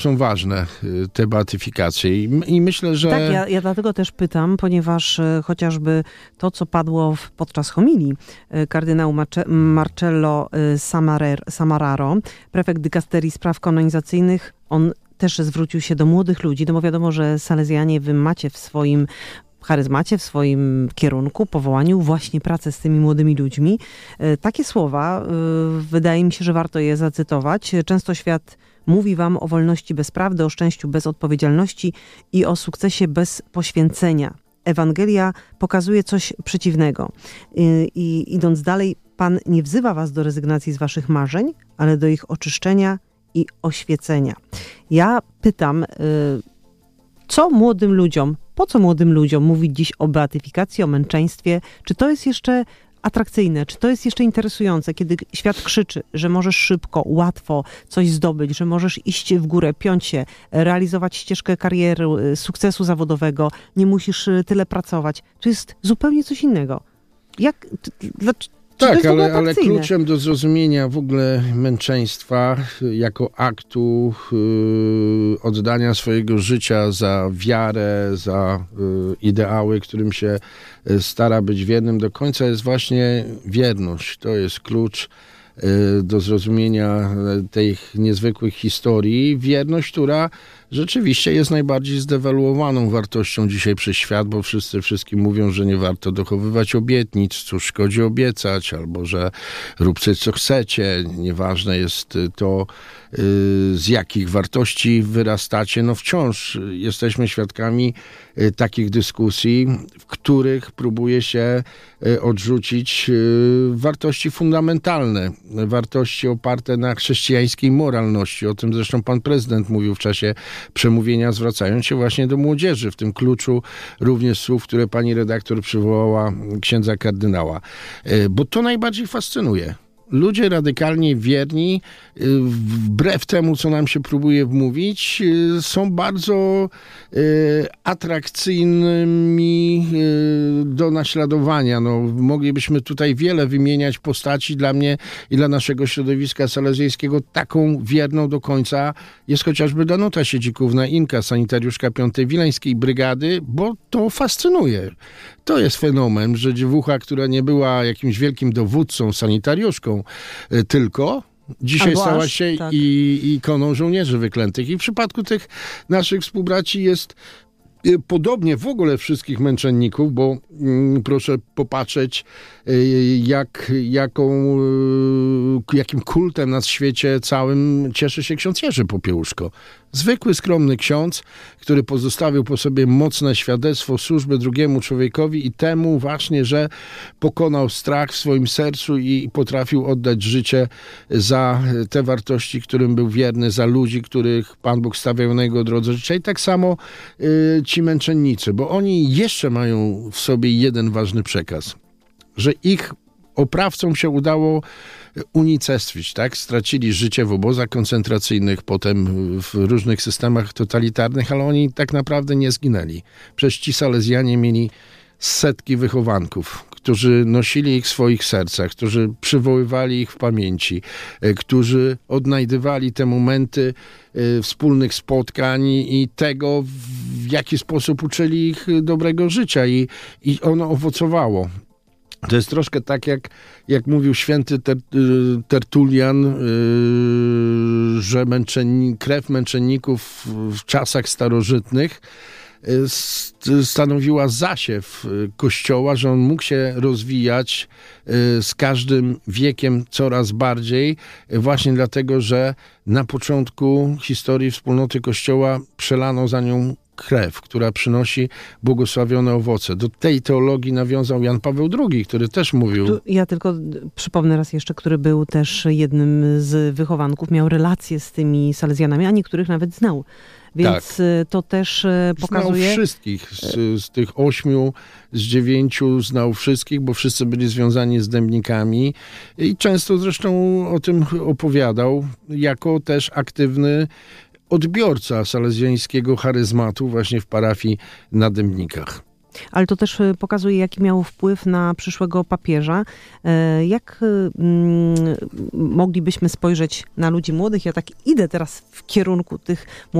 są ważne te beatyfikacje i myślę, że... Tak, ja dlatego też pytam, ponieważ chociażby to, co padło podczas homilii kardynału Marcello Samararo, prefekt dykasterii spraw kanonizacyjnych, on też zwrócił się do młodych ludzi, no bo wiadomo, że salezjanie wy macie w swoim charyzmacie, w swoim kierunku, powołaniu właśnie pracę z tymi młodymi ludźmi. Takie słowa, wydaje mi się, że warto je zacytować. Często świat mówi wam o wolności bez prawdy, o szczęściu bez odpowiedzialności i o sukcesie bez poświęcenia. Ewangelia pokazuje coś przeciwnego. I idąc dalej, Pan nie wzywa was do rezygnacji z waszych marzeń, ale do ich oczyszczenia i oświecenia. Ja pytam, po co młodym ludziom mówić dziś o beatyfikacji, o męczeństwie? Czy to jest jeszcze atrakcyjne? Czy to jest jeszcze interesujące, kiedy świat krzyczy, że możesz szybko, łatwo coś zdobyć, że możesz iść w górę, piąć się, realizować ścieżkę kariery, sukcesu zawodowego, nie musisz tyle pracować. To jest zupełnie coś innego. Tak, ale kluczem do zrozumienia w ogóle męczeństwa jako aktu oddania swojego życia za wiarę, za ideały, którym się stara być wiernym do końca, jest właśnie wierność. To jest klucz do zrozumienia tych niezwykłych historii. Wierność, która rzeczywiście jest najbardziej zdewaluowaną wartością dzisiaj przez świat, bo wszyscy wszystkim mówią, że nie warto dochowywać obietnic, cóż szkodzi obiecać, albo że róbcie co chcecie, nieważne jest to, z jakich wartości wyrastacie. No wciąż jesteśmy świadkami takich dyskusji, w których próbuje się odrzucić wartości fundamentalne, wartości oparte na chrześcijańskiej moralności. O tym zresztą pan prezydent mówił w czasie przemówienia, zwracając się właśnie do młodzieży, w tym kluczu również słów, które pani redaktor przywołała księdza kardynała. Bo to najbardziej fascynuje. Ludzie radykalnie wierni, wbrew temu, co nam się próbuje wmówić, są bardzo atrakcyjnymi do naśladowania. No, moglibyśmy tutaj wiele wymieniać postaci. Dla mnie i dla naszego środowiska salezjańskiego taką wierną do końca jest chociażby Danuta Siedzikówna, Inka, sanitariuszka 5. Wileńskiej Brygady, bo to fascynuje. To jest fenomen, że dziewucha, która nie była jakimś wielkim dowódcą, sanitariuszką, tylko dzisiaj stała się ikoną żołnierzy wyklętych. I w przypadku tych naszych współbraci jest podobnie w ogóle wszystkich męczenników, bo proszę popatrzeć, jakim kultem na świecie całym cieszy się ksiądz Jerzy Popiełuszko. Zwykły, skromny ksiądz, który pozostawił po sobie mocne świadectwo służby drugiemu człowiekowi i temu właśnie, że pokonał strach w swoim sercu i potrafił oddać życie za te wartości, którym był wierny, za ludzi, których Pan Bóg stawiał na jego drodze życia. I tak samo ci męczennicy, bo oni jeszcze mają w sobie jeden ważny przekaz, że ich oprawcom się udało unicestwić, tak? Stracili życie w obozach koncentracyjnych, potem w różnych systemach totalitarnych, ale oni tak naprawdę nie zginęli. Przecież ci salezjanie mieli setki wychowanków, którzy nosili ich w swoich sercach, którzy przywoływali ich w pamięci, którzy odnajdywali te momenty wspólnych spotkań i tego, w jaki sposób uczyli ich dobrego życia i ono owocowało. To jest troszkę tak, jak mówił święty Tertulian, że krew męczenników w czasach starożytnych stanowiła zasiew Kościoła, że on mógł się rozwijać z każdym wiekiem coraz bardziej, właśnie dlatego, że na początku historii wspólnoty Kościoła przelano za nią krew, która przynosi błogosławione owoce. Do tej teologii nawiązał Jan Paweł II, który też mówił... Ja tylko przypomnę raz jeszcze, który był też jednym z wychowanków, miał relacje z tymi salezjanami, a niektórych nawet znał. Więc tak, to też pokazuje... Znał wszystkich. Z tych 8, z 9 znał wszystkich, bo wszyscy byli związani z dębnikami. I często zresztą o tym opowiadał, jako też aktywny odbiorca salezjańskiego charyzmatu właśnie w parafii na Dębnikach. Ale to też pokazuje, jaki miał wpływ na przyszłego papieża. Jak moglibyśmy spojrzeć na ludzi młodych? Ja tak idę teraz w kierunku tych